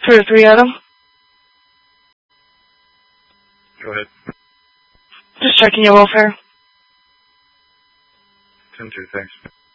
303 Adam. Go ahead. Just checking your welfare. 10-2, thanks.